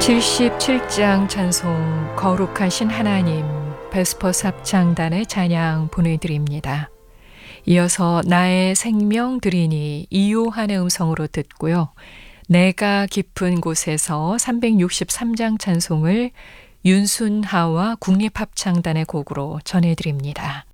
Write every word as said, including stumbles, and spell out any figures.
칠십칠 장 찬송 거룩하신 하나님 베스퍼스 합창단의 찬양 보내드립니다. 이어서 나의 생명 드리니 이요한의 음성으로 듣고요. 내가 깊은 곳에서 삼백육십삼 장 찬송을 윤순하와 국립합창단의 곡으로 전해드립니다.